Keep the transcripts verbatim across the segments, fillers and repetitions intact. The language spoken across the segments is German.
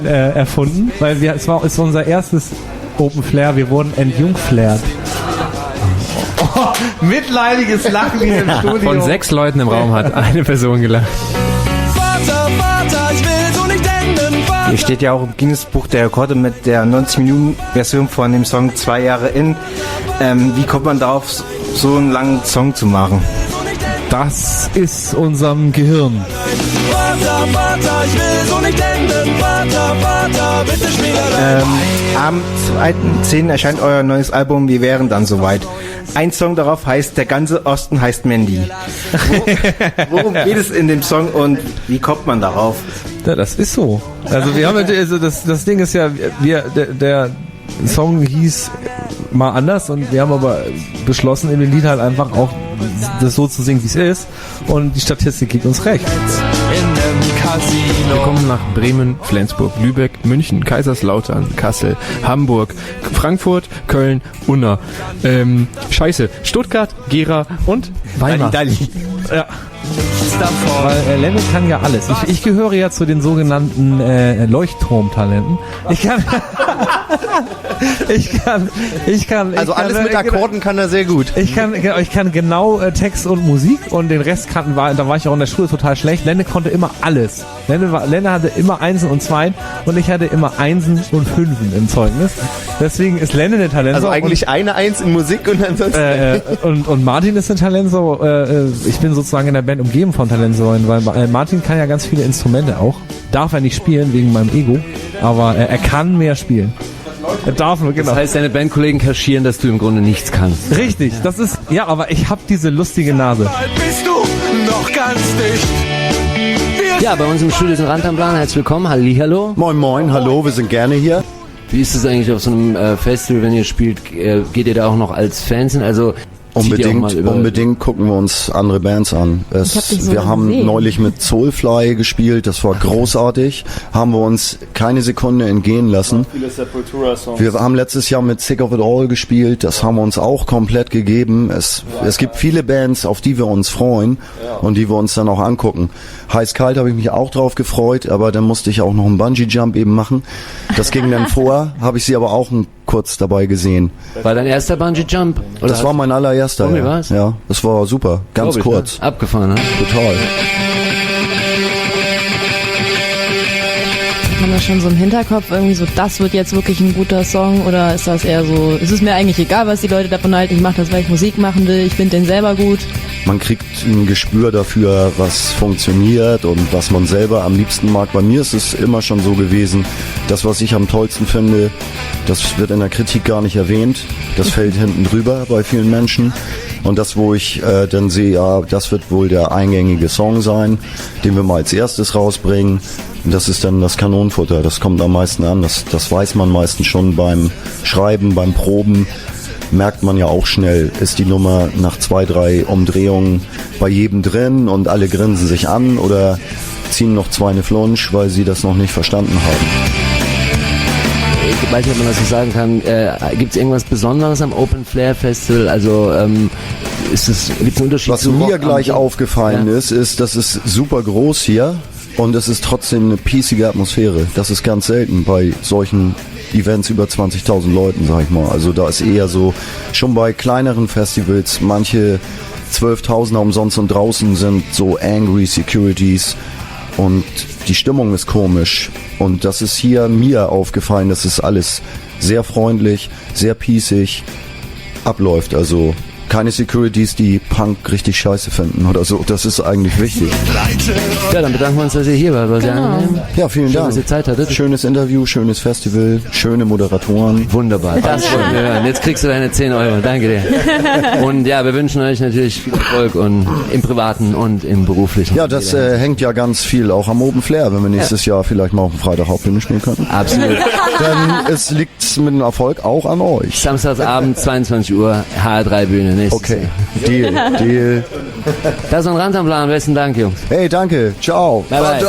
äh, erfunden, weil wir, es war ist unser erstes Open Flair, wir wurden entjungflärt. Oh, mitleidiges Lachen hier im Studio. Von sechs Leuten im Raum hat eine Person gelacht. Vater, Vater, ich will so nicht enden, Vater. Hier steht ja auch im Guinness-Buch der Rekorde mit der neunzig Minuten Version von dem Song Zwei Jahre in. Ähm, wie kommt man darauf, so einen langen Song zu machen? Das ist unserem Gehirn. Vater, Vater, ich will so nicht enden, Vater, Vater, bitte spiel ähm, Am zweiten zehnten erscheint euer neues Album Wir wären dann soweit. Ein Song darauf heißt Der ganze Osten heißt Mandy. Wo, worum geht es in dem Song und wie kommt man darauf? Ja, das ist so. Also wir haben also das das Ding ist ja, wir der, der Song hieß mal anders und wir haben aber beschlossen, in dem Lied halt einfach auch das so zu singen, wie es ist, und die Statistik gibt uns recht. in dem Casino. Wir kommen nach Bremen, Flensburg, Lübeck, München, Kaiserslautern, Kassel, Hamburg, Frankfurt, Köln, Unna, ähm, Scheiße, Stuttgart, Gera und Weimar. Dali, Dali. Ja. Weil äh, Lenne kann ja alles. Ich, ich gehöre ja zu den sogenannten äh, Leuchtturmtalenten. Ich kann, ich kann, ich kann. Also ich kann, alles mit Akkorden kann er sehr gut. Ich kann, ich kann genau äh, Text und Musik und den Rest kannten war, da war ich auch in der Schule total schlecht. Lenne konnte immer alles. Lenne, war, Lenne hatte immer Einsen und Zweien und ich hatte immer Einsen und Fünfen im Zeugnis. Deswegen ist Lenne ein Talent. Also eigentlich und, eine Eins in Musik und ansonsten. Äh, und, und Martin ist ein Talent so. Äh, ich bin sozusagen in der Band umgeben von Talentsäulen, weil äh, Martin kann ja ganz viele Instrumente auch. Darf er nicht spielen wegen meinem Ego, aber äh, er kann mehr spielen. Er darf nur, genau. Das heißt, deine Bandkollegen kaschieren, dass du im Grunde nichts kannst. Richtig, das ist, ja, aber ich habe diese lustige Nase. Bist du noch ganz dicht? Wir Ja, bei uns im Studio ist ein Rand am Plan. Herzlich willkommen. Hallihallo. Moin Moin, hallo, wir sind gerne hier. Wie ist es eigentlich auf so einem äh, Festival, wenn ihr spielt? Äh, geht ihr da auch noch als Fans hin? Also Unbedingt, unbedingt gucken wir uns andere Bands an. Es, hab dich so wir haben gesehen. neulich mit Soulfly gespielt, das war großartig, haben wir uns keine Sekunde entgehen lassen. Wir haben letztes Jahr mit Sick of It All gespielt, das haben wir uns auch komplett gegeben. Es, es gibt viele Bands, auf die wir uns freuen und die wir uns dann auch angucken. Heiß-Kalt habe ich mich auch drauf gefreut, aber dann musste ich auch noch einen Bungee-Jump eben machen. Das ging dann vor, habe ich sie aber auch ein kurz dabei gesehen. War dein erster Bungee-Jump? Oder Das war mein allererster. Oh, wie Ja. war's? ja, das war super, ganz ich, kurz. Ne? Abgefahren, ne? Total. Haben wir schon so im Hinterkopf irgendwie so, das wird jetzt wirklich ein guter Song, oder ist das eher so, ist es mir eigentlich egal, was die Leute davon halten, ich mache das, weil ich Musik machen will, ich finde den selber gut. Man kriegt ein Gespür dafür, was funktioniert und was man selber am liebsten mag. Bei mir ist es immer schon so gewesen, das, was ich am tollsten finde, das wird in der Kritik gar nicht erwähnt. Das fällt hinten drüber bei vielen Menschen. Und das, wo ich äh, dann sehe, ja, das wird wohl der eingängige Song sein, den wir mal als erstes rausbringen. Und das ist dann das Kanonenfutter. Das kommt am meisten an. Das, das weiß man meistens schon beim Schreiben, beim Proben. Merkt man ja auch schnell, ist die Nummer nach zwei, drei Umdrehungen bei jedem drin und alle grinsen sich an oder ziehen noch zwei eine Flunsch, weil sie das noch nicht verstanden haben. Ich weiß nicht, ob man das so sagen kann. Äh, Gibt es irgendwas Besonderes am Open Flair Festival? Also ähm, ist es, gibt's einen Unterschied Was zu mir Rock gleich am- aufgefallen Ja. ist, ist, das ist super groß hier und es ist trotzdem eine piecige Atmosphäre. Das ist ganz selten bei solchen Events über zwanzigtausend Leuten, sag ich mal. Also da ist eher so, schon bei kleineren Festivals, manche zwölftausender umsonst und draußen sind so angry Securities und die Stimmung ist komisch. Und das ist hier mir aufgefallen, dass es alles sehr freundlich, sehr piecig abläuft. Also keine Securities, die Punk richtig scheiße finden oder so. Das ist eigentlich wichtig. Ja, dann bedanken wir uns, dass ihr hier wart. War sehr Genau. angenehm. Ja, vielen Schön, Dank. dass ihr Zeit hattet. Schönes Interview, schönes Festival, schöne Moderatoren. Wunderbar. Das wollen wir hören. Jetzt kriegst du deine zehn Euro. Danke dir. Und ja, wir wünschen euch natürlich viel Erfolg und im Privaten und im Beruflichen. Ja, das äh, hängt ja ganz viel auch am Open Flair, wenn wir nächstes Jahr vielleicht mal auf dem Freitag Hauptbühne spielen können. Absolut. Dann es liegt mit dem Erfolg auch an euch. Samstagsabend, zweiundzwanzig Uhr, H R drei Bühne. Nächstes Okay, Jahr. Deal, Deal. Das ist ein Rand am Plan. Besten Dank, Jungs. Hey, danke, ciao. Bye, bye.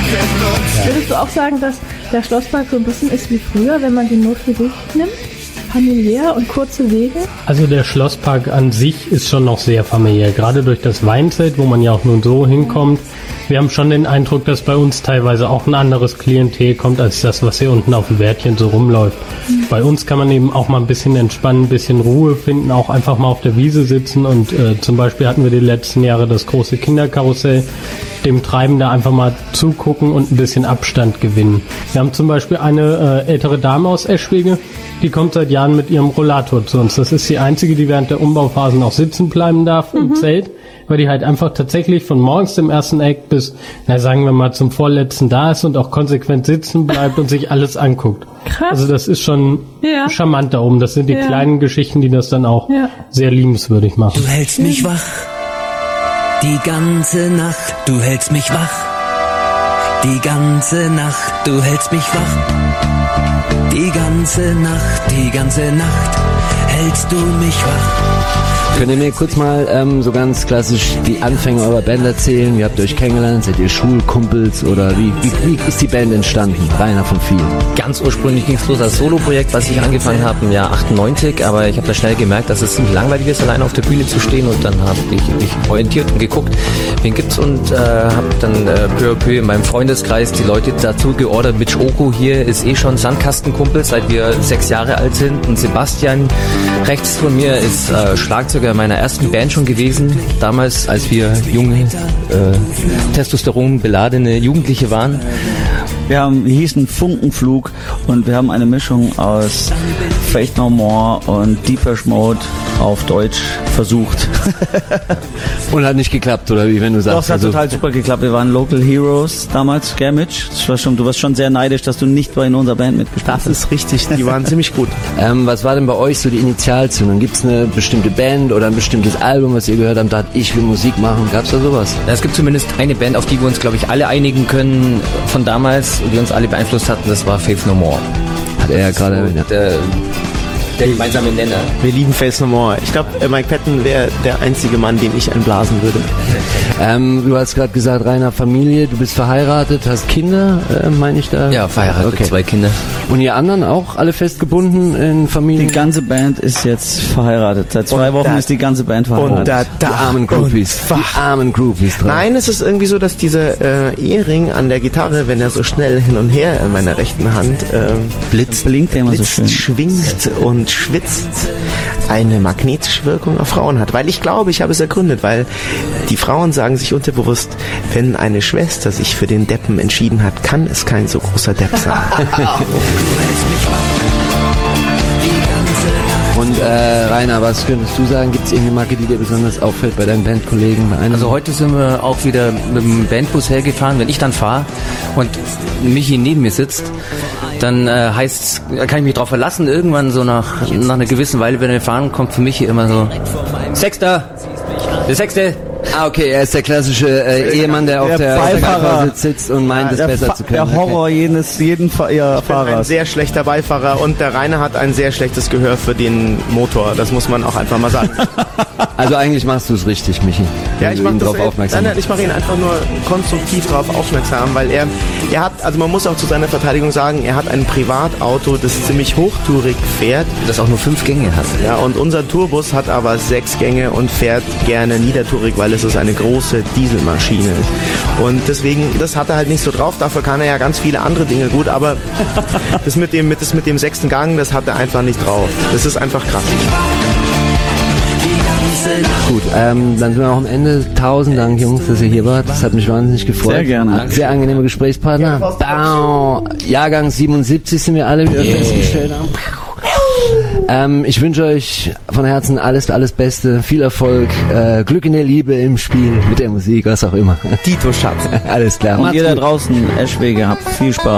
Würdest du auch sagen, dass der Schlosspark so ein bisschen ist wie früher, wenn man die Not für sich nimmt? familiär und kurze Wege? Also der Schlosspark an sich ist schon noch sehr familiär, gerade durch das Weinzelt, wo man ja auch nur so hinkommt. Wir haben schon den Eindruck, dass bei uns teilweise auch ein anderes Klientel kommt, als das, was hier unten auf dem Wärtchen so rumläuft. Mhm. Bei uns kann man eben auch mal ein bisschen entspannen, ein bisschen Ruhe finden, auch einfach mal auf der Wiese sitzen und äh, zum Beispiel hatten wir die letzten Jahre das große Kinderkarussell, dem Treiben da einfach mal zugucken und ein bisschen Abstand gewinnen. Wir haben zum Beispiel eine äh, ältere Dame aus Eschwege, die kommt seit Jahren mit ihrem Rollator zu uns. Das ist die einzige, die während der Umbauphase noch sitzen bleiben darf mhm. im Zelt, weil die halt einfach tatsächlich von morgens dem ersten Eck bis, na sagen wir mal, zum vorletzten da ist und auch konsequent sitzen bleibt und sich alles anguckt. Krass. Also das ist schon ja. charmant da oben. Das sind die ja. kleinen Geschichten, die das dann auch ja. sehr liebenswürdig machen. Du hältst mich wach, die ganze Nacht, du hältst mich wach, die ganze Nacht, du hältst mich wach, die ganze Nacht, die ganze Nacht, hältst du mich wach. Könnt ihr mir kurz mal ähm, so ganz klassisch die Anfänge eurer Band erzählen? Wie habt ihr euch kennengelernt? Seid ihr Schulkumpels oder wie, wie, wie ist die Band entstanden? Rainer von Viel. Ganz ursprünglich ging es los als Soloprojekt, was ich angefangen habe im Jahr achtundneunzig, aber ich habe da schnell gemerkt, dass es ziemlich langweilig ist, allein auf der Bühne zu stehen, und dann habe ich mich orientiert und geguckt, wen gibt's, und äh, habe dann äh, peu à peu in meinem Freundeskreis die Leute dazu geordert. Mitch Oko hier ist eh schon Sandkastenkumpel, seit wir sechs Jahre alt sind, und Sebastian rechts von mir ist äh, Schlagzeuger meiner ersten Band schon gewesen, damals, als wir junge, äh, Testosteron beladene Jugendliche waren. Wir haben, wir hießen Funkenflug, und wir haben eine Mischung aus Faith No More und Depeche Mode auf Deutsch versucht. Und hat nicht geklappt, oder wie, wenn du sagst? Doch, es hat also total super geklappt. Wir waren Local Heroes damals, gell, Mitch? Das war schon, du warst schon sehr neidisch, dass du nicht bei in unserer Band mitgespielt hast. Das ist richtig, die waren ziemlich gut. Ähm, was war denn bei euch so die Initialzündung? Gibt es eine bestimmte Band oder ein bestimmtes Album, was ihr gehört habt, da hat ich will Musik machen? Gab es da sowas? Es gibt zumindest eine Band, auf die wir uns, glaube ich, alle einigen können von damals, die uns alle beeinflusst hatten, das war Faith No More. Hat er ja gerade erwähnt. Der, der gemeinsame Nenner. Wir lieben Faith No More. Ich glaube, Mike Patton wäre der einzige Mann, den ich einblasen würde. Ähm, du hast gerade gesagt, Rainer, Familie, du bist verheiratet, hast Kinder, äh, meine ich da? Ja, verheiratet, okay. Zwei Kinder. Und ihr anderen auch alle festgebunden in Familien? Die ganze Band ist jetzt verheiratet. Seit zwei und Wochen da, ist die ganze Band verheiratet. Und da, da, die armen Groupies. Die armen Groupies dran. Nein, es ist irgendwie so, dass dieser äh, Ehering an der Gitarre, wenn er so schnell hin und her in meiner rechten Hand äh, blitzt, blinkt er immer blitzt, so schön. Schwingt und schwitzt, eine magnetische Wirkung auf Frauen hat. Weil ich glaube, ich habe es ergründet, weil die Frauen sagen sich unterbewusst, wenn eine Schwester sich für den Deppen entschieden hat, kann es kein so großer Depp sein. Und äh, Rainer, was könntest du sagen? Gibt es irgendeine Marke, die dir besonders auffällt bei deinen Bandkollegen? Bei also heute sind wir auch wieder mit dem Bandbus hergefahren. Wenn ich dann fahre und Michi neben mir sitzt, dann äh, heißt, kann ich mich drauf verlassen, irgendwann so nach, nach einer gewissen Weile, wenn wir fahren, kommt für mich hier immer so Sechster, der Sechste. Ah, okay, er ist der klassische äh, Ehemann, der, der auf der Beifahrer sitzt und meint, es besser zu können. Der Horror okay. jenes, jeden Fa- ja, ich bin Fahrers. Ein sehr schlechter Beifahrer, und der Rainer hat ein sehr schlechtes Gehör für den Motor. Das muss man auch einfach mal sagen. Also eigentlich machst du es richtig, Michi. Ja, ich mache drauf aufmerksam. Nein, nein, ich mache ihn einfach nur konstruktiv darauf aufmerksam, weil er, er hat, also man muss auch zu seiner Verteidigung sagen, er hat ein Privatauto, das ziemlich hochtourig fährt. Das auch nur fünf Gänge hat. Ja, und unser Tourbus hat aber sechs Gänge und fährt gerne niedertourig, weil es ist eine große Dieselmaschine. Und deswegen, das hat er halt nicht so drauf, dafür kann er ja ganz viele andere Dinge gut, aber das mit dem, mit, das mit dem sechsten Gang, das hat er einfach nicht drauf. Das ist einfach krass. Gut, ähm, dann sind wir auch am Ende. Tausend Dank, Jungs, dass ihr hier wart. Das hat mich wahnsinnig gefreut. Sehr gerne. Sehr angenehme Gesprächspartner. Bau. Jahrgang siebenundsiebzig sind wir alle, wie wir yeah. festgestellt haben. Ähm, ich wünsche euch von Herzen alles, alles Beste, viel Erfolg, äh, Glück in der Liebe, im Spiel, mit der Musik, was auch immer. Dito Schatz. Alles klar. Und ihr da draußen, Eschwege, habt viel Spaß.